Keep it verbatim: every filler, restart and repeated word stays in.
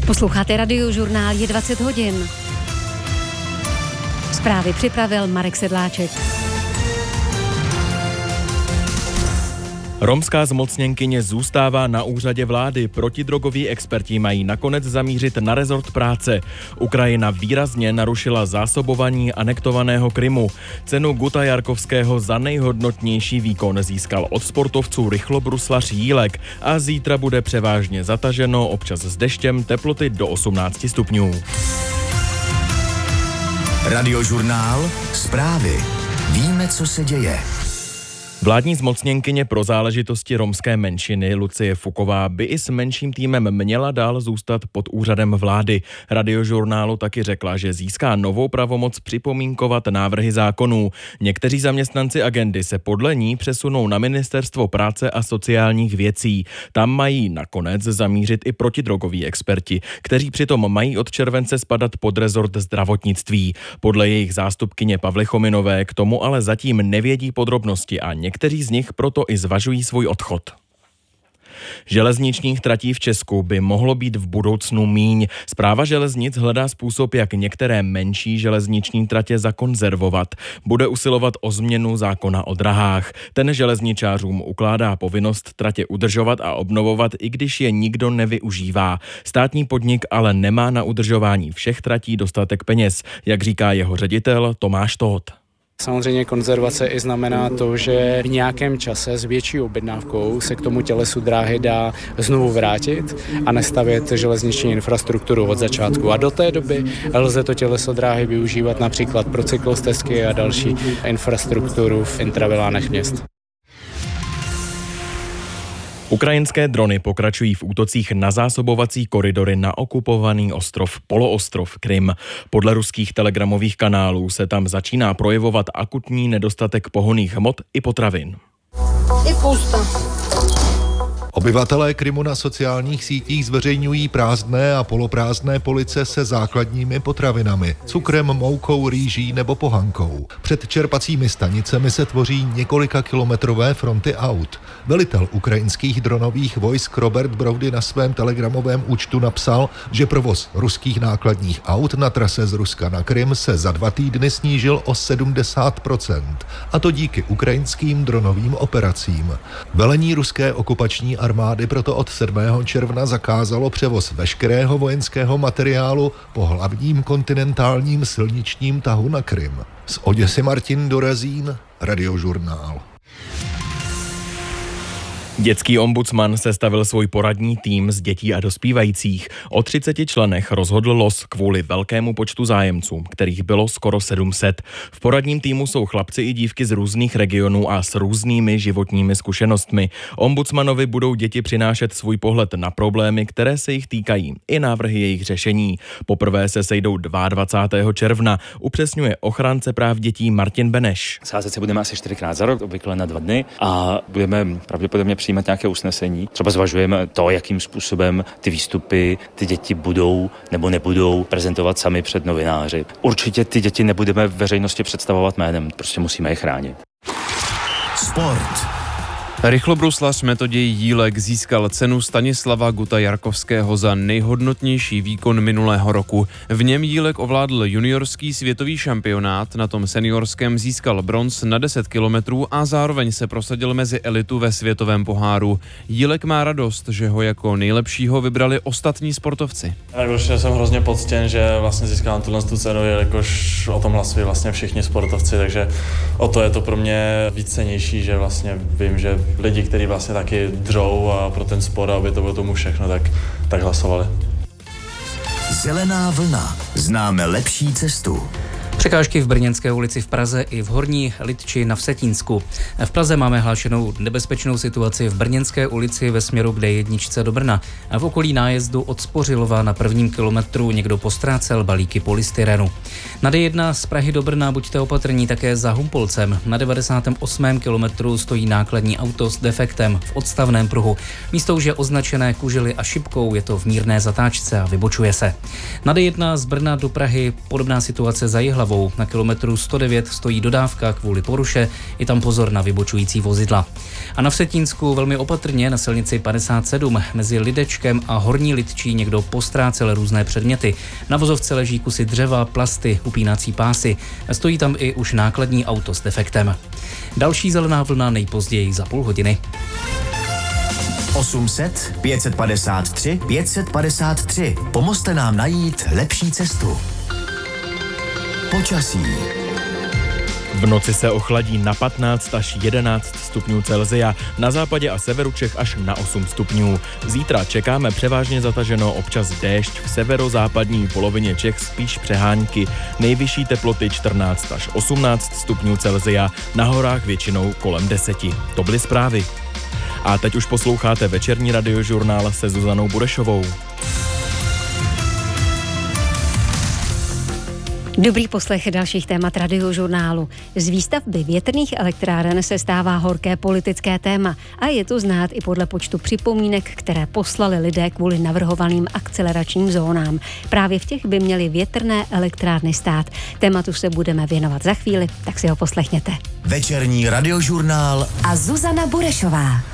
Posloucháte Radiožurnál, je dvacet hodin. Zprávy připravil Marek Sedláček. Romská zmocněnkyně zůstává na úřadě vlády. Protidrogoví experti mají nakonec zamířit na rezort práce. Ukrajina výrazně narušila zásobování anektovaného Krymu. Cenu Guta Jarkovského za nejhodnotnější výkon získal od sportovců rychlobruslař Jílek a zítra bude převážně zataženo, občas s deštěm, teploty do osmnáct stupňů. Radiožurnál, zprávy. Víme, co se děje. Vládní zmocněnkyně pro záležitosti romské menšiny Lucie Fuková by i s menším týmem měla dál zůstat pod úřadem vlády. Radiožurnálu taky řekla, že získá novou pravomoc připomínkovat návrhy zákonů. Někteří zaměstnanci agendy se podle ní přesunou na Ministerstvo práce a sociálních věcí. Tam mají nakonec zamířit i protidrogoví experti, kteří přitom mají od července spadat pod rezort zdravotnictví. Podle jejich zástupkyně Pavly Chominové k tomu ale zatím nevědí podrobnosti a někteří Někteří z nich proto i zvažují svůj odchod. Železničních tratí v Česku by mohlo být v budoucnu míň. Správa železnic hledá způsob, jak některé menší železniční tratě zakonzervovat. Bude usilovat o změnu zákona o drahách. Ten železničářům ukládá povinnost tratě udržovat a obnovovat, i když je nikdo nevyužívá. Státní podnik ale nemá na udržování všech tratí dostatek peněz, jak říká jeho ředitel Tomáš Tóth. Samozřejmě konzervace i znamená to, že v nějakém čase s větší objednávkou se k tomu tělesu dráhy dá znovu vrátit a nestavět železniční infrastrukturu od začátku. A do té doby lze to těleso dráhy využívat například pro cyklostezky a další infrastrukturu v intravilánech měst. Ukrajinské drony pokračují v útocích na zásobovací koridory na okupovaný ostrov, poloostrov Krym. Podle ruských telegramových kanálů se tam začíná projevovat akutní nedostatek pohonných hmot i potravin. I pusta. Obyvatelé Krymu na sociálních sítích zveřejňují prázdné a poloprázdné police se základními potravinami, cukrem, moukou, rýží nebo pohankou. Před čerpacími stanicemi se tvoří několika kilometrové fronty aut. Velitel ukrajinských dronových vojsk Robert Broudy na svém telegramovém účtu napsal, že provoz ruských nákladních aut na trase z Ruska na Krym se za dva týdny snížil o sedmdesát procent. A to díky ukrajinským dronovým operacím. Velení ruské okupační armády proto od sedmého června zakázalo převoz veškerého vojenského materiálu po hlavním kontinentálním silničním tahu na Krym. Z Oděsy Martin Dorazín, Radiožurnál. Dětský ombudsman sestavil svůj poradní tým z dětí a dospívajících. O třiceti členech rozhodl los kvůli velkému počtu zájemců, kterých bylo skoro sedm set. V poradním týmu jsou chlapci i dívky z různých regionů a s různými životními zkušenostmi. Ombudsmanovi budou děti přinášet svůj pohled na problémy, které se jich týkají, i návrhy jejich řešení. Poprvé se sejdou dvacátého druhého června, upřesňuje ochránce práv dětí Martin Beneš. Sázet se budeme asi čtyřikrát za rok, obvykle na dva dny, a budeme pravděpodobně přijímat nějaké usnesení. Třeba zvažujeme to, jakým způsobem ty výstupy ty děti budou nebo nebudou prezentovat sami před novináři. Určitě ty děti nebudeme veřejnosti představovat jménem, prostě musíme je chránit. Sport. Rychlobruslař Metoděj Jílek získal cenu Stanislava Guta Jarkovského za nejhodnotnější výkon minulého roku. V něm Jílek ovládl juniorský světový šampionát, na tom seniorském získal bronz na deset kilometrů a zároveň se prosadil mezi elitu ve světovém poháru. Jílek má radost, že ho jako nejlepšího vybrali ostatní sportovci. Jakože jsem hrozně poctěn, že vlastně získám tuhle cenu, jelikož o tom hlasují vlastně všichni sportovci, takže o to je to pro mě víc cennější, že vlastně vím, že lidi, kteří vlastně taky dřou a pro ten sport, aby to bylo tomu všechno, tak, tak hlasovali. Zelená vlna. Známe lepší cestu. Překážky v Brněnské ulici v Praze i v Horní Lidči na Vsetínsku. V Praze máme hlášenou nebezpečnou situaci v Brněnské ulici ve směru k D jedna do Brna. V okolí nájezdu od Spořilova na prvním kilometru někdo postrácel balíky polystyrenu. Na D jedna z Prahy do Brna buďte opatrní také za Humpolcem. Na devadesátém osmém kilometru stojí nákladní auto s defektem v odstavném pruhu. Místo už je označené kužely a šipkou, je to v mírné zatáčce a vybočuje se. Na D jedna z Brna do Prahy podobná situace za Jihlavou. Burešovou. Na kilometru sto devět stojí dodávka kvůli poruše, je tam pozor na vybočující vozidla. A na Vsetínsku velmi opatrně na silnici padesát sedm mezi Lidečkem a Horní Lidčí někdo postrácel různé předměty. Na vozovce leží kusy dřeva, plasty, upínací pásy. Stojí tam i už nákladní auto s defektem. Další zelená vlna nejpozději za půl hodiny. osm set, pět set padesát tři, pět set padesát tři. Pomozte nám najít lepší cestu. Počasí. V noci se ochladí na patnáct až jedenáct stupňů Celsia, na západě a severu Čech až na osm stupňů. Zítra čekáme převážně zataženo, občas déšť, v severozápadní polovině Čech spíš přehánky. Nejvyšší teploty čtrnáct až osmnáct stupňů Celsia, na horách většinou kolem deseti. To byly zprávy. A teď už posloucháte večerní radiožurnál se Zuzanou Burešovou. Dobrý poslech dalších témat radiožurnálu. Z výstavby větrných elektráren se stává horké politické téma a je to znát i podle počtu připomínek, které poslali lidé kvůli navrhovaným akceleračním zónám. Právě v těch by měly větrné elektrárny stát. Tématu se budeme věnovat za chvíli, tak si ho poslechněte. Večerní radiožurnál a Zuzana Burešová.